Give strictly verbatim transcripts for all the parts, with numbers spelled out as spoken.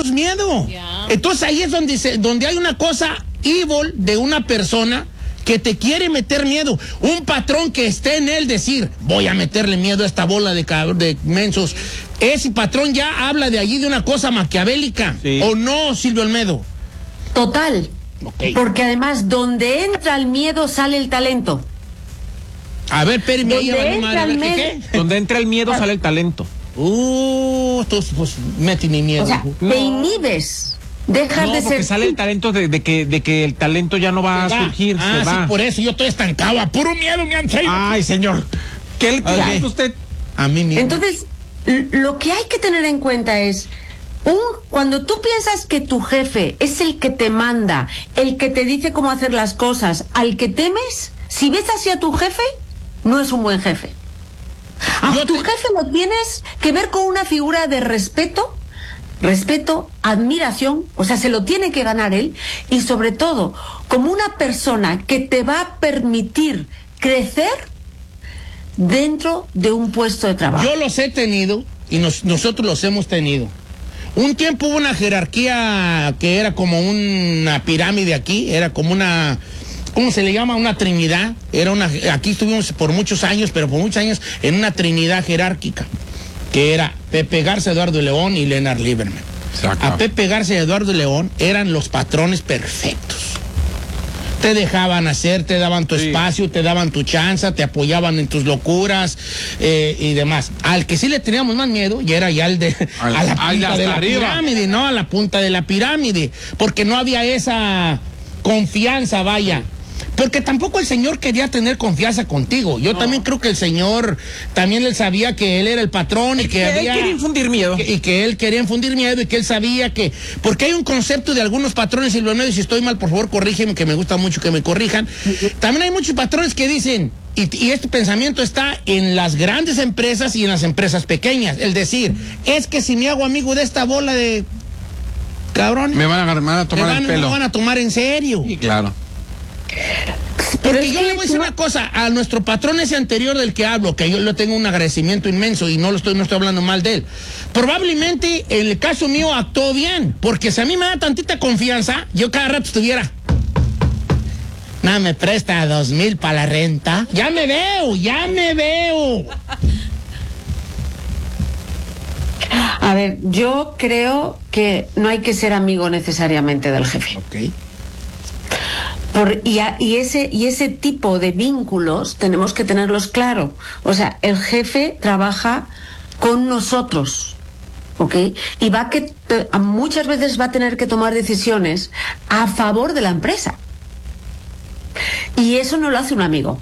meternos miedo. Yeah. Entonces ahí es donde, se, donde hay una cosa evil de una persona que te quiere meter miedo. Un patrón que esté en él decir, voy a meterle miedo a esta bola de, de mensos. Ese patrón ya habla de allí de una cosa maquiavélica. Sí. ¿O no, Silvio Olmedo? Total. Okay. Porque además, donde entra el miedo, sale el talento. A ver, espérame, ahí entra madre, ¿qué, ¿qué? Donde entra el miedo, sale el talento. Uh, entonces, pues, mete mi miedo. O sea, no. te inhibes. Dejas no, de porque ser. Sale el talento de, de, que, de que el talento ya no va se a va. surgir. Ah, se sí, va. por eso yo estoy estancado. A puro miedo me han traído. Ay, señor. ¿Qué le okay. quiere usted? A mí mismo. Entonces, lo que hay que tener en cuenta es, un, cuando tú piensas que tu jefe es el que te manda, el que te dice cómo hacer las cosas, al que temes, si ves así a tu jefe, no es un buen jefe. A Yo tu te... jefe lo tienes que ver con una figura de respeto, respeto, admiración, o sea, se lo tiene que ganar él, y sobre todo, como una persona que te va a permitir crecer dentro de un puesto de trabajo. Yo los he tenido, y nos, nosotros los hemos tenido. Un tiempo hubo una jerarquía que era como una pirámide aquí, era como una... ¿Cómo se le llama? Una trinidad. Era una, aquí estuvimos por muchos años, pero por muchos años en una trinidad jerárquica, que era Pepe Garza, Eduardo León y Leonard Lieberman. Exacto. A Pepe Garza y Eduardo León eran los patrones perfectos. Te dejaban hacer, te daban tu sí. espacio, te daban tu chance, te apoyaban en tus locuras eh, y demás. Al que sí le teníamos más miedo, y era ya el de al, a la punta de la arriba. pirámide, ¿no? A la punta de la pirámide, porque no había esa confianza, vaya. Porque tampoco el señor quería tener confianza contigo. Yo no. también creo que el señor también él sabía que él era el patrón y que, que había... Él quería infundir miedo. Que, y que él quería infundir miedo y que él sabía que... Porque hay un concepto de algunos patrones, Silvio Olmedo, y si estoy mal, por favor, corrígeme, que me gusta mucho que me corrijan. También hay muchos patrones que dicen, y, y este pensamiento está en las grandes empresas y en las empresas pequeñas. El decir, es que si me hago amigo de esta bola de... cabrón... Me van a, me van a tomar me van, el pelo. Me van a tomar en serio. Sí, claro. Porque yo le voy a decir una cosa, a nuestro patrón ese anterior del que hablo, que yo le tengo un agradecimiento inmenso y no lo estoy, no estoy hablando mal de él. Probablemente en el caso mío actuó bien, porque si a mí me da tantita confianza, yo cada rato estuviera. No, me presta dos mil para la renta. Ya me veo, ya me veo. A ver, yo creo que no hay que ser amigo necesariamente del jefe. Ok. Por, y, a, y, ese, y ese tipo de vínculos tenemos que tenerlos claros. O sea, el jefe trabaja con nosotros, ¿ok? Y va que te, muchas veces va a tener que tomar decisiones a favor de la empresa. Y eso no lo hace un amigo.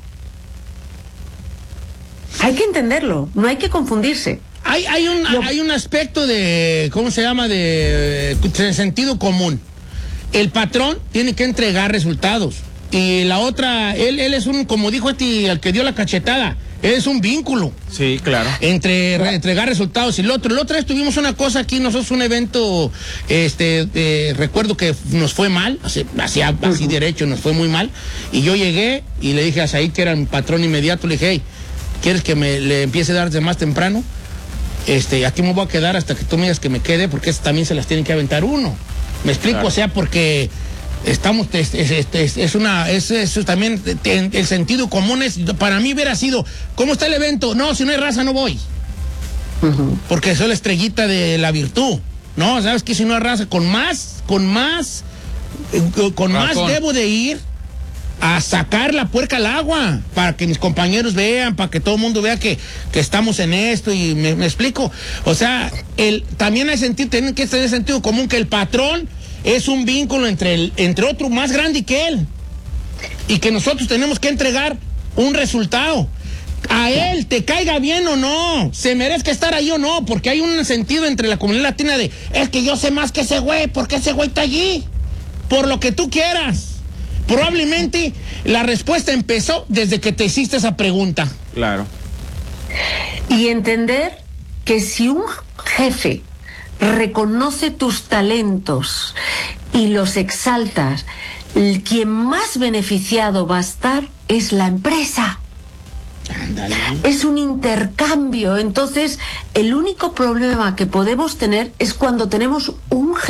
Hay que entenderlo, no hay que confundirse. Hay, hay, un, no. hay un aspecto de, ¿cómo se llama? De, de sentido común. El patrón tiene que entregar resultados. Y la otra, él, él es un, como dijo este, el que dio la cachetada, él es un vínculo. Sí, claro. Entre re, entregar resultados y el otro. La otra vez tuvimos una cosa aquí, nosotros un evento, este, eh, recuerdo que nos fue mal, así, así, así derecho, nos fue muy mal. Y yo llegué y le dije a Said, que era mi patrón inmediato, le dije, hey, ¿quieres que me le empiece a dar desde más temprano? Este, aquí me voy a quedar hasta que tú me digas que me quede, porque esas también se las tienen que aventar uno. Me explico, claro. O sea, porque estamos, es, es, es, es una, es, es también, el sentido común es, para mí hubiera sido, ¿cómo está el evento? No, si no hay raza no voy. Uh-huh. Porque soy la estrellita de la virtud, ¿no? ¿Sabes qué? Si no hay raza, con más, con más, eh, con Razón. más debo de ir a sacar la puerca al agua, para que mis compañeros vean, para que todo el mundo vea que, que estamos en esto, y me, me explico. O sea, el, también hay sentido, tienen que tener sentido común que el patrón es un vínculo entre, el, entre otro más grande que él, y que nosotros tenemos que entregar un resultado. A él, te caiga bien o no, se merezca estar ahí o no, porque hay un sentido entre la comunidad latina de, es que yo sé más que ese güey, porque ese güey está allí, por lo que tú quieras. Probablemente la respuesta empezó desde que te hiciste esa pregunta. Claro. Y entender que si un jefe reconoce tus talentos y los exaltas, el quien más beneficiado va a estar es la empresa. Ándale. Es un intercambio. Entonces, el único problema que podemos tener es cuando tenemos un jefe